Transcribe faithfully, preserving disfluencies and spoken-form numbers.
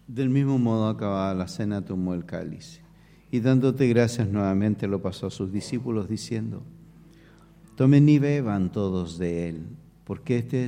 Del mismo modo, acabada la cena, tomó el cáliz y dándote gracias nuevamente lo pasó a sus discípulos diciendo: tomen y beban todos de él, porque este es